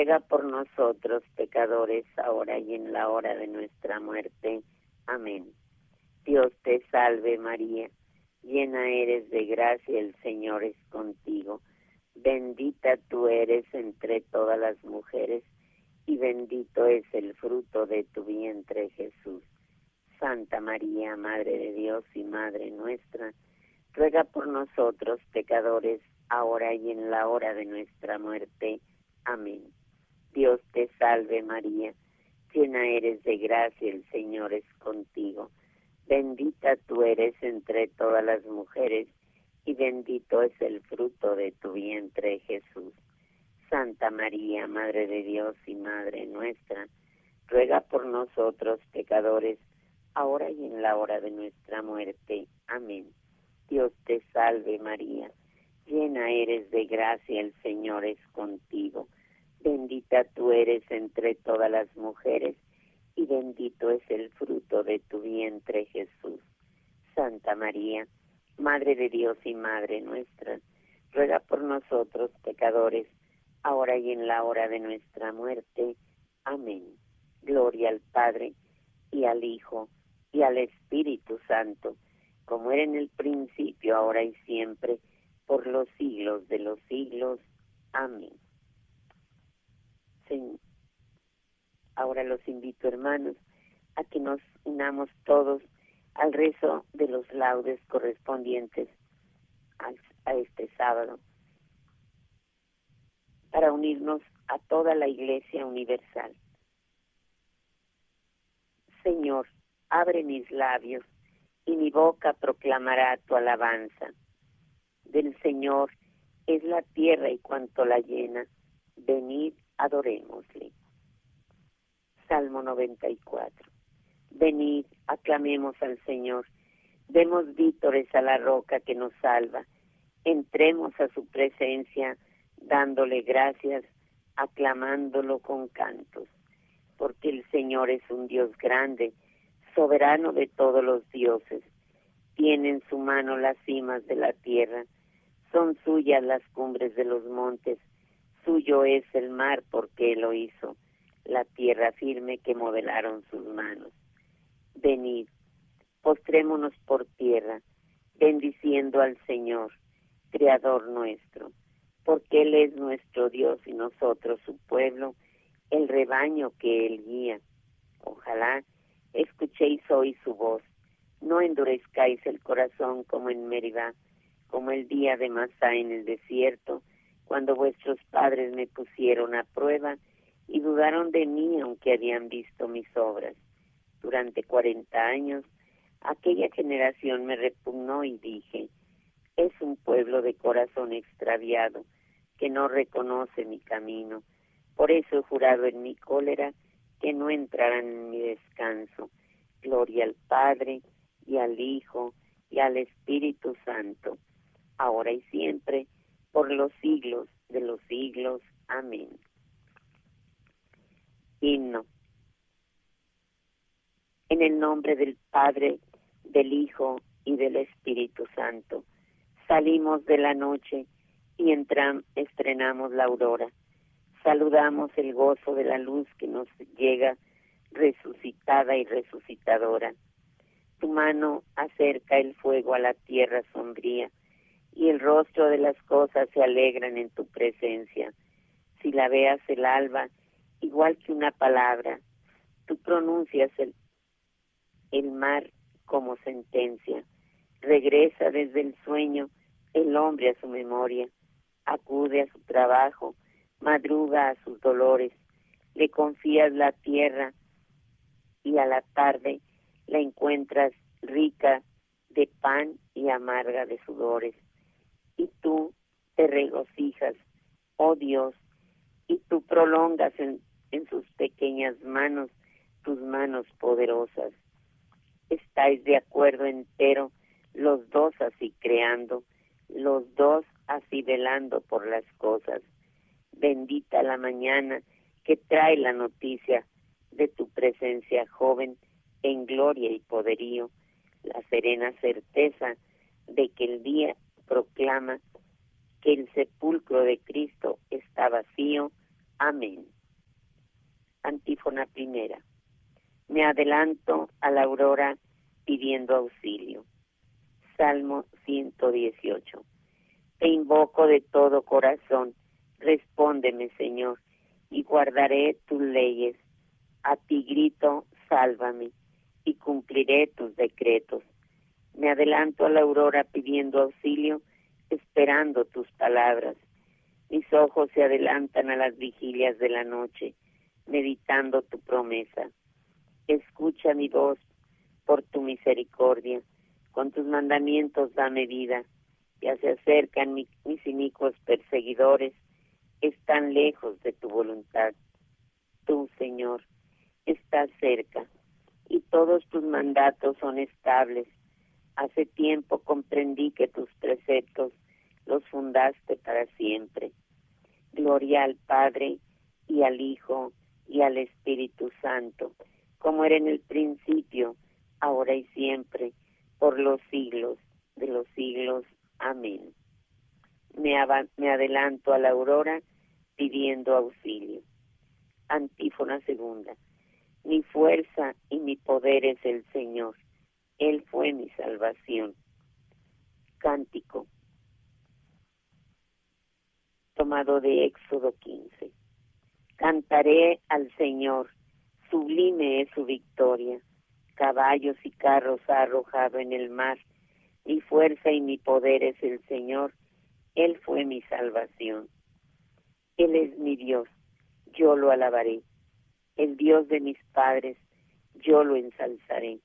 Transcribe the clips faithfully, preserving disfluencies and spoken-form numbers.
ruega por nosotros pecadores, ahora y en la hora de nuestra muerte. Amén. Dios te salve María, llena eres de gracia, el Señor es contigo. Bendita tú eres entre todas las mujeres, y bendito es el fruto de tu vientre, Jesús. Santa María, Madre de Dios y Madre nuestra, ruega por nosotros pecadores, ahora y en la hora de nuestra muerte. Amén. Dios te salve María, llena eres de gracia, el Señor es contigo. Bendita tú eres entre todas las mujeres, y bendito es el fruto de tu vientre, Jesús. Santa María, Madre de Dios y Madre nuestra, ruega por nosotros pecadores, ahora y en la hora de nuestra muerte. Amén. Dios te salve María, llena eres de gracia, el Señor es contigo. Bendita tú eres entre todas las mujeres, y bendito es el fruto de tu vientre, Jesús. Santa María, Madre de Dios y Madre nuestra, ruega por nosotros pecadores, ahora y en la hora de nuestra muerte. Amén. Gloria al Padre, y al Hijo, y al Espíritu Santo, como era en el principio, ahora y siempre, por los siglos de los siglos. Amén. Sí. Ahora los invito, hermanos, a que nos unamos todos al rezo de los laudes correspondientes a, a este sábado, para unirnos a toda la Iglesia universal. Señor, abre mis labios, y mi boca proclamará tu alabanza. Del Señor es la tierra y cuanto la llena, venid, adorémosle. Salmo noventa y cuatro. Venid, aclamemos al Señor, demos vítores a la roca que nos salva, entremos a su presencia, dándole gracias, aclamándolo con cantos, porque el Señor es un Dios grande, soberano de todos los dioses, tiene en su mano las cimas de la tierra, son suyas las cumbres de los montes, suyo es el mar porque él lo hizo, la tierra firme que modelaron sus manos. Venid, postrémonos por tierra, bendiciendo al Señor, Creador nuestro, porque Él es nuestro Dios y nosotros su pueblo, el rebaño que Él guía. Ojalá escuchéis hoy su voz, no endurezcáis el corazón como en Meribá, como el día de Masá en el desierto, cuando vuestros padres me pusieron a prueba y dudaron de mí aunque habían visto mis obras. Durante cuarenta años, aquella generación me repugnó y dije, es un pueblo de corazón extraviado, que no reconoce mi camino. Por eso he jurado en mi cólera que no entrarán en mi descanso. Gloria al Padre, y al Hijo, y al Espíritu Santo, ahora y siempre, por los siglos de los siglos. Amén. Himno. En el nombre del Padre, del Hijo y del Espíritu Santo, salimos de la noche y entram, estrenamos la aurora. Saludamos el gozo de la luz que nos llega resucitada y resucitadora. Tu mano acerca el fuego a la tierra sombría, y el rostro de las cosas se alegran en tu presencia. Si la veas el alba, igual que una palabra, tú pronuncias el, el mar como sentencia. Regresa desde el sueño el hombre a su memoria, acude a su trabajo, madruga a sus dolores, le confías la tierra y a la tarde la encuentras rica de pan y amarga de sudores. Y tú te regocijas, oh Dios, y tú prolongas en, en sus pequeñas manos tus manos poderosas. Estáis de acuerdo entero, los dos así creando, los dos así velando por las cosas. Bendita la mañana que trae la noticia de tu presencia joven en gloria y poderío, la serena certeza de que el día proclama que el sepulcro de Cristo está vacío. Amén. Antífona primera. Me adelanto a la aurora pidiendo auxilio. Salmo ciento dieciocho. Te invoco de todo corazón, respóndeme, Señor, y guardaré tus leyes. A ti grito, sálvame, y cumpliré tus decretos. Me adelanto a la aurora pidiendo auxilio, esperando tus palabras. Mis ojos se adelantan a las vigilias de la noche, meditando tu promesa. Escucha mi voz por tu misericordia, con tus mandamientos dame vida. Ya se acercan mi, mis inicuos perseguidores, están lejos de tu voluntad. Tú, Señor, estás cerca, y todos tus mandatos son estables. Hace tiempo comprendí que tus preceptos los fundaste para siempre. Gloria al Padre, y al Hijo, y al Espíritu Santo, como era en el principio, ahora y siempre, por los siglos de los siglos. Amén. Me, av- me adelanto a la aurora pidiendo auxilio. Antífona segunda. Mi fuerza y mi poder es el Señor. Él fue mi salvación. Cántico tomado de Éxodo quince. Cantaré al Señor, sublime es su victoria. Caballos y carros ha arrojado en el mar. Mi fuerza y mi poder es el Señor. Él fue mi salvación. Él es mi Dios, yo lo alabaré. El Dios de mis padres, yo lo ensalzaré.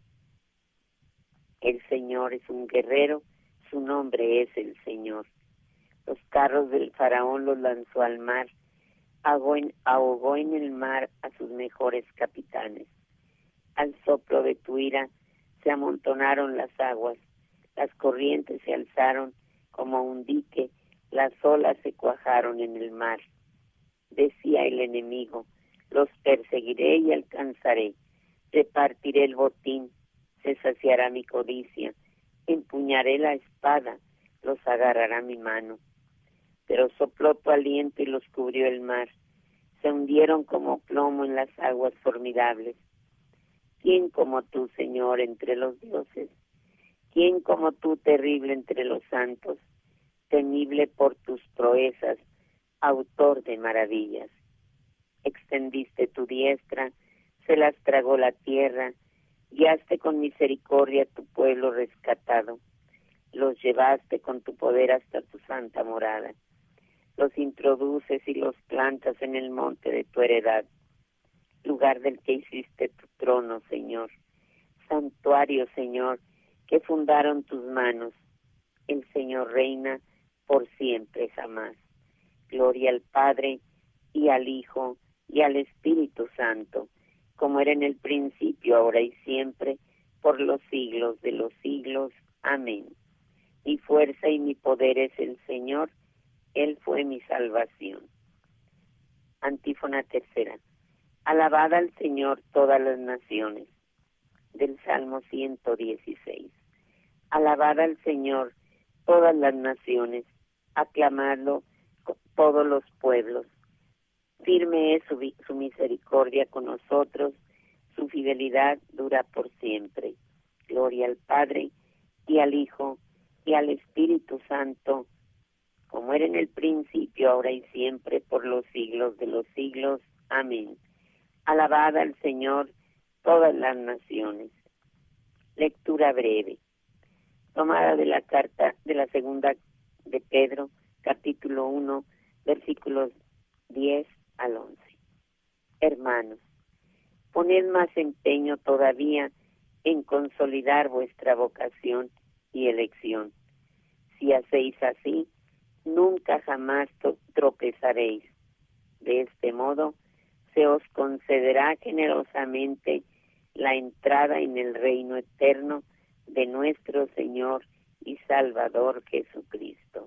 El Señor es un guerrero, su nombre es el Señor. Los carros del faraón los lanzó al mar, ahogó en, ahogó en el mar a sus mejores capitanes. Al soplo de tu ira se amontonaron las aguas, las corrientes se alzaron como un dique, las olas se cuajaron en el mar. Decía el enemigo, los perseguiré y alcanzaré, repartiré el botín, se saciará mi codicia, empuñaré la espada, los agarrará mi mano. Pero sopló tu aliento y los cubrió el mar, se hundieron como plomo en las aguas formidables. ¿Quién como tú, Señor, entre los dioses? ¿Quién como tú, terrible entre los santos, temible por tus proezas, autor de maravillas? Extendiste tu diestra, se las tragó la tierra, guiaste con misericordia a tu pueblo rescatado, los llevaste con tu poder hasta tu santa morada, los introduces y los plantas en el monte de tu heredad, lugar del que hiciste tu trono, Señor, santuario, Señor, que fundaron tus manos. El Señor reina por siempre jamás. Gloria al Padre, y al Hijo, y al Espíritu Santo, como era en el principio, ahora y siempre, por los siglos de los siglos. Amén. Mi fuerza y mi poder es el Señor, Él fue mi salvación. Antífona tercera. Alabad al Señor todas las naciones. Del Salmo ciento dieciséis. Alabad al Señor todas las naciones, aclamadlo todos los pueblos. Firme es su, su misericordia con nosotros, su fidelidad dura por siempre. Gloria al Padre, y al Hijo, y al Espíritu Santo, como era en el principio, ahora y siempre, por los siglos de los siglos. Amén. Alabad al Señor todas las naciones. Lectura breve. Tomada de la carta de la segunda de Pedro, capítulo uno, versículos diez al once. Hermanos, poned más empeño todavía en consolidar vuestra vocación y elección. Si hacéis así, nunca jamás tropezaréis. De este modo, se os concederá generosamente la entrada en el reino eterno de nuestro Señor y Salvador Jesucristo.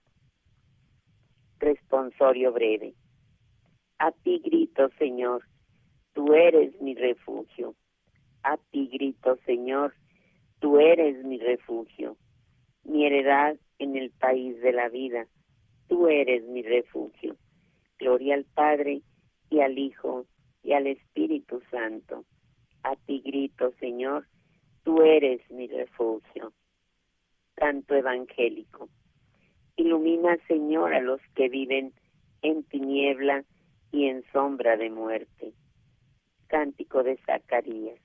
Responsorio breve. A ti grito, Señor, tú eres mi refugio. A ti grito, Señor, tú eres mi refugio. Mi heredad en el país de la vida, tú eres mi refugio. Gloria al Padre, y al Hijo, y al Espíritu Espíritu Santo. A ti grito, Señor, tú eres mi refugio. Canto evangélico. Ilumina, Señor, a los que viven en tiniebla y en sombra de muerte. Cántico de Zacarías,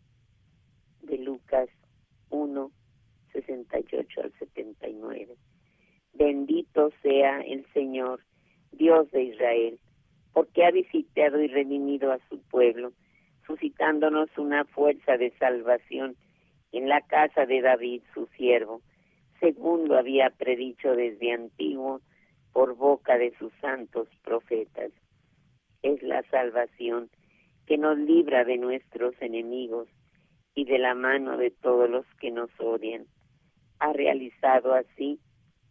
de Lucas uno, sesenta y ocho al setenta y nueve. Bendito sea el Señor, Dios de Israel, porque ha visitado y redimido a su pueblo, suscitándonos una fuerza de salvación en la casa de David, su siervo, según lo había predicho desde antiguo por boca de sus santos profetas. Es la salvación que nos libra de nuestros enemigos y de la mano de todos los que nos odian. Ha realizado así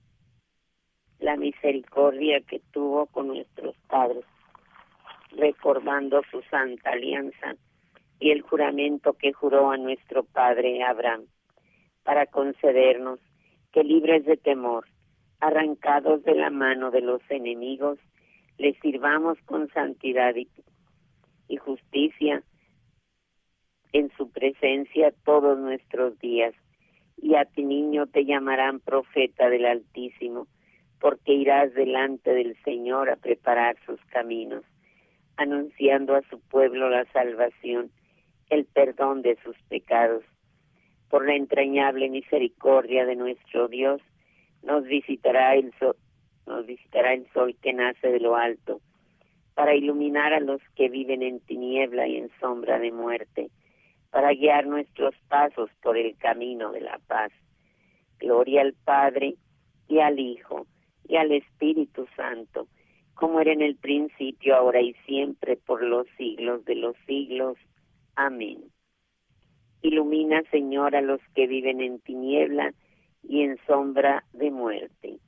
la misericordia que tuvo con nuestros padres, recordando su santa alianza y el juramento que juró a nuestro padre Abraham, para concedernos que, libres de temor, arrancados de la mano de los enemigos, les sirvamos con santidad y, y justicia en su presencia todos nuestros días. Y a ti, niño, te llamarán profeta del Altísimo, porque irás delante del Señor a preparar sus caminos, anunciando a su pueblo la salvación, el perdón de sus pecados. Por la entrañable misericordia de nuestro Dios, nos visitará el sol, nos visitará el sol que nace de lo alto, para iluminar a los que viven en tiniebla y en sombra de muerte, para guiar nuestros pasos por el camino de la paz. Gloria al Padre, y al Hijo, y al Espíritu Santo, como era en el principio, ahora y siempre, por los siglos de los siglos. Amén. Ilumina, Señor, a los que viven en tiniebla y en sombra de muerte.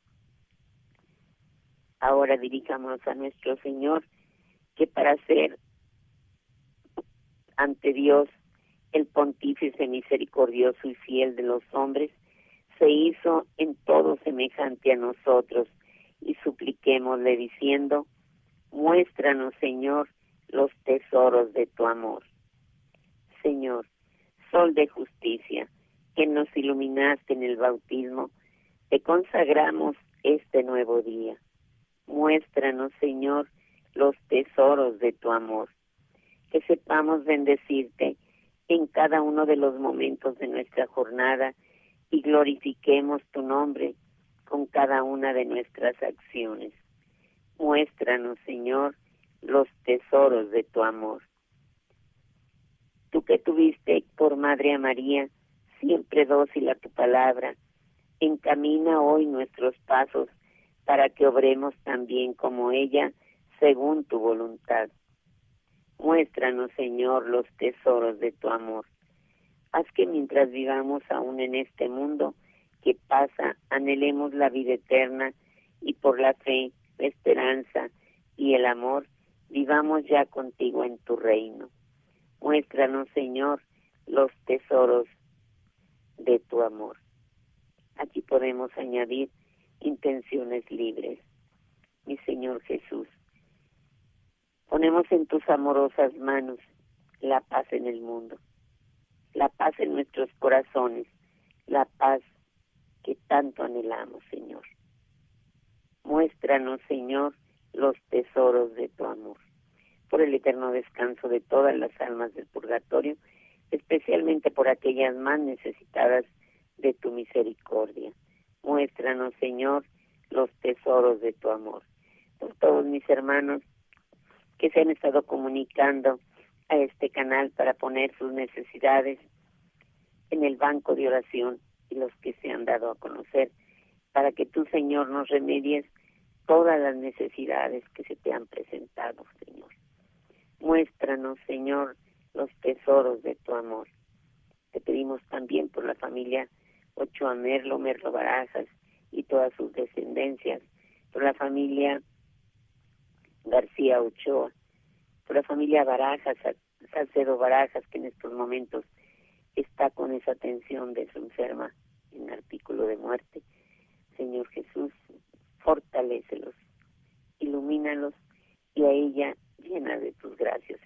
Ahora dirijamos a nuestro Señor, que para ser ante Dios el pontífice misericordioso y fiel de los hombres, se hizo en todo semejante a nosotros, y supliquémosle diciendo: muéstranos, Señor, los tesoros de tu amor. Señor, sol de justicia, que nos iluminaste en el bautismo, te consagramos este nuevo día. Muéstranos, Señor, los tesoros de tu amor, que sepamos bendecirte en cada uno de los momentos de nuestra jornada y glorifiquemos tu nombre con cada una de nuestras acciones. Muéstranos, Señor, los tesoros de tu amor. Tú que tuviste por madre a María, siempre dócil a tu palabra, encamina hoy nuestros pasos para que obremos también como ella, según tu voluntad. Muéstranos, Señor, los tesoros de tu amor. Haz que mientras vivamos aún en este mundo que pasa, anhelemos la vida eterna, y por la fe, la esperanza y el amor, vivamos ya contigo en tu reino. Muéstranos, Señor, los tesoros de tu amor. Aquí podemos añadir intenciones libres. Mi Señor Jesús, ponemos en tus amorosas manos la paz en el mundo, la paz en nuestros corazones, la paz que tanto anhelamos, Señor. Muéstranos, Señor, los tesoros de tu amor, por el eterno descanso de todas las almas del purgatorio, especialmente por aquellas más necesitadas de tu misericordia. Muéstranos, Señor, los tesoros de tu amor. Por todos mis hermanos que se han estado comunicando a este canal para poner sus necesidades en el banco de oración, y los que se han dado a conocer, para que tú, Señor, nos remedies todas las necesidades que se te han presentado, Señor. Muéstranos, Señor, los tesoros de tu amor. Te pedimos también por la familia Ochoa Merlo, Merlo Barajas y todas sus descendencias, por la familia García Ochoa, por la familia Barajas, Salcedo Barajas, que en estos momentos está con esa atención de su enferma en artículo de muerte. Señor Jesús, fortalécelos, ilumínalos, y a ella llena de tus gracias,